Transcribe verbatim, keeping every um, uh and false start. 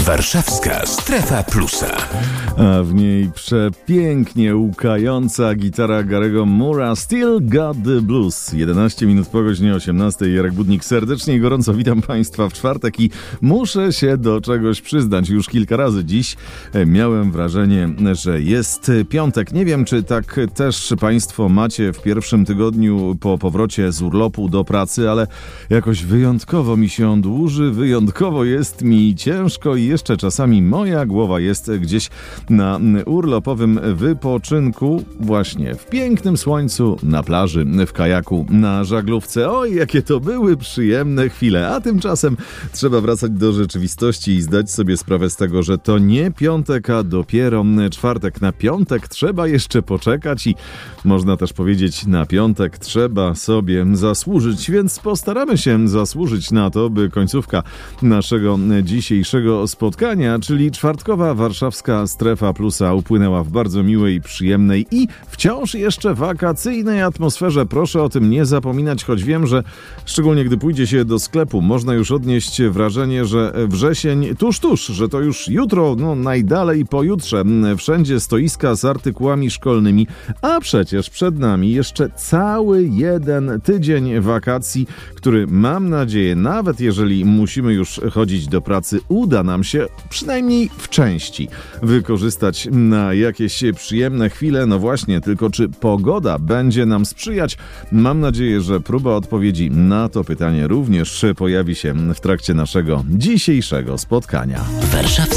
Warszawska Strefa Plusa. A w niej przepięknie łkająca gitara Gary'ego Moore'a Still Got the Blues. jedenaście minut po godzinie osiemnastej. Jarek Budnik, serdecznie i gorąco witam Państwa w czwartek i muszę się do czegoś przyznać. Już kilka razy dziś miałem wrażenie, że jest piątek. Nie wiem, czy tak też Państwo macie w pierwszym tygodniu po powrocie z urlopu do pracy, ale jakoś wyjątkowo mi się on dłuży, wyjątkowo jest mi ciężko i jeszcze czasami moja głowa jest gdzieś na urlopowym wypoczynku, właśnie w pięknym słońcu, na plaży, w kajaku, na żaglówce. Oj, jakie to były przyjemne chwile, a tymczasem trzeba wracać do rzeczywistości i zdać sobie sprawę z tego, że to nie piątek, a dopiero czwartek. Na piątek trzeba jeszcze poczekać i można też powiedzieć, na piątek trzeba sobie zasłużyć, więc postaramy się zasłużyć na to, by końcówka naszego dzisiejszego spotkania, czyli czwartkowa warszawska Strefa Plusa, upłynęła w bardzo miłej, przyjemnej i wciąż jeszcze wakacyjnej atmosferze. Proszę o tym nie zapominać, choć wiem, że szczególnie gdy pójdzie się do sklepu, można już odnieść wrażenie, że wrzesień tuż, tuż, że to już jutro, no najdalej pojutrze. Wszędzie stoiska z artykułami szkolnymi, a przecież przed nami jeszcze cały jeden tydzień wakacji, który mam nadzieję, nawet jeżeli musimy już chodzić do pracy, uda nam się przynajmniej w części wykorzystać na jakieś przyjemne chwile. No właśnie, tylko czy pogoda będzie nam sprzyjać? Mam nadzieję, że próba odpowiedzi na to pytanie również pojawi się w trakcie naszego dzisiejszego spotkania. Warszawska